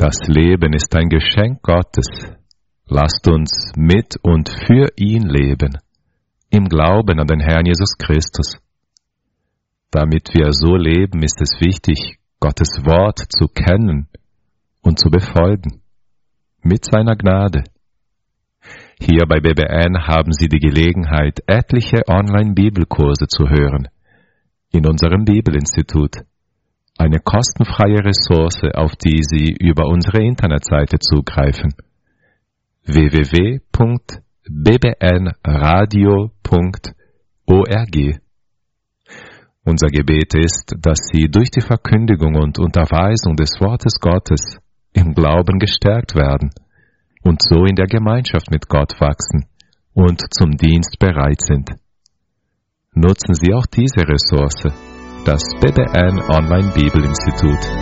Das Leben ist ein Geschenk Gottes. Lasst uns mit und für ihn leben, im Glauben an den Herrn Jesus Christus. Damit wir so leben, ist es wichtig, Gottes Wort zu kennen und zu befolgen, mit seiner Gnade. Hier bei BBN haben Sie die Gelegenheit, etliche Online-Bibelkurse zu hören, in unserem Bibelinstitut. Eine kostenfreie Ressource, auf die Sie über unsere Internetseite zugreifen. www.bbnradio.org. Unser Gebet ist, dass Sie durch die Verkündigung und Unterweisung des Wortes Gottes im Glauben gestärkt werden und so in der Gemeinschaft mit Gott wachsen und zum Dienst bereit sind. Nutzen Sie auch diese Ressource, das BBN Online Bibelinstitut.